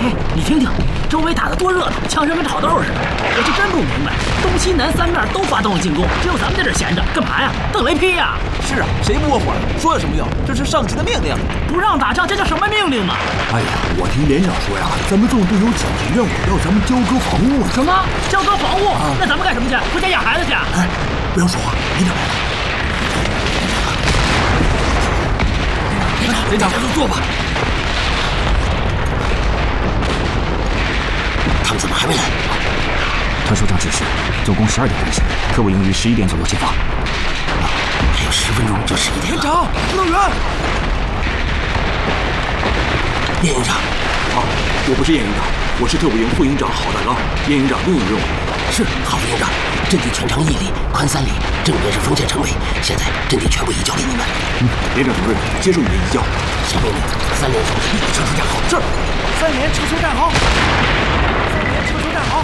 哎，你听听，周围打得多热闹，枪声跟炒豆似的。我是真不明白，东西南三面都发动了进攻，只有咱们在这闲着，干嘛呀？等雷劈呀！ 是啊，谁不窝火？说有什么用？这是上级的命令。 不让打仗，这叫什么命令啊？ 哎呀，我听连长说呀，咱们纵队有紧急任务，要咱们交割防务。 什么？交割防务？那咱们干什么去？回家养孩子去？ 哎，不要说话，连长来了。 连长，坐吧。 他们怎么还没来？ 团首长指示，总共12点开始，特务营于11点左右解放。 还有10分钟就11点了。 连长，动员！ 叶营长， 我不是叶营长，我是特务营副营长郝大刚。叶营长另有任务。 是郝副营长，阵地全长1里，宽3里，正面是丰县城北。现在阵地全部移交给你们。 连长同志，接受你的移交。 下命令，3连手立即撤出战壕。 是，3连撤出战壕。